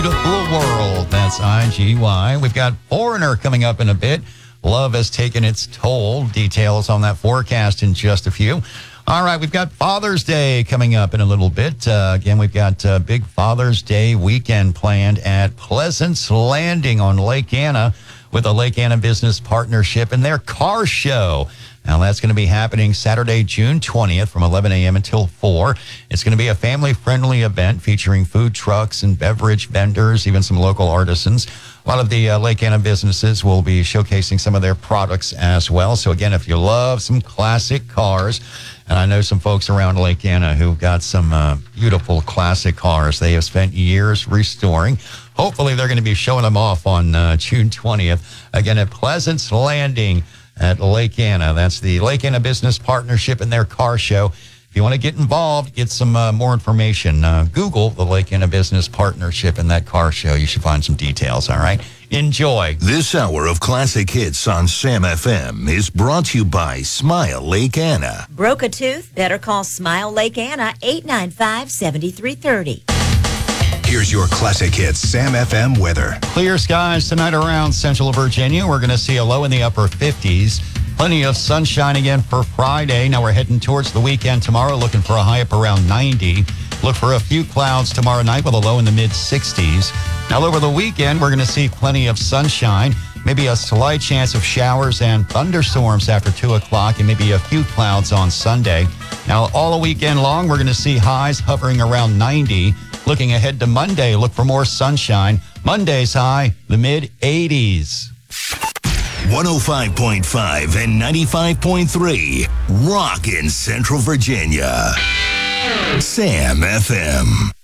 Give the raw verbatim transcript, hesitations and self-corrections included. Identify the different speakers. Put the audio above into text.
Speaker 1: Beautiful world. That's I G Y. We've got Foreigner coming up in a bit. Love has taken its toll. Details on that forecast in just a few. All right, we've got Father's Day coming up in a little bit. Uh, again, we've got a big Father's Day weekend planned at Pleasance Landing on Lake Anna with a Lake Anna Business Partnership and their car show. Now, that's going to be happening Saturday, June twentieth from eleven a.m. until four. It's going to be a family-friendly event featuring food trucks and beverage vendors, even some local artisans. A lot of the uh, Lake Anna businesses will be showcasing some of their products as well. So, again, if you love some classic cars, and I know some folks around Lake Anna who've got some uh, beautiful classic cars they have spent years restoring. Hopefully, they're going to be showing them off on uh, June twentieth, again, at Pleasance Landing at Lake Anna. That's the Lake Anna Business Partnership and their car show. If you want to get involved, get some uh, more information, uh, Google the Lake Anna Business Partnership and that car show. You should find some details, all right? Enjoy.
Speaker 2: This hour of classic hits on Sam F M is brought to you by Smile Lake Anna.
Speaker 3: Broke a tooth? Better call Smile Lake Anna, eight nine five, seven three three zero.
Speaker 2: Here's your classic hits Sam F M weather.
Speaker 1: Clear skies tonight around central Virginia. We're going to see a low in the upper fifties. Plenty of sunshine again for Friday. Now we're heading towards the weekend tomorrow, looking for a high up around ninety. Look for a few clouds tomorrow night with a low in the mid sixties. Now over the weekend, we're going to see plenty of sunshine. Maybe a slight chance of showers and thunderstorms after two o'clock and maybe a few clouds on Sunday. Now all weekend long, we're going to see highs hovering around ninety. Looking ahead to Monday, look for more sunshine. Monday's high, the mid eighties.
Speaker 2: one oh five point five and ninety-five point three, Rock in Central Virginia. Sam F M.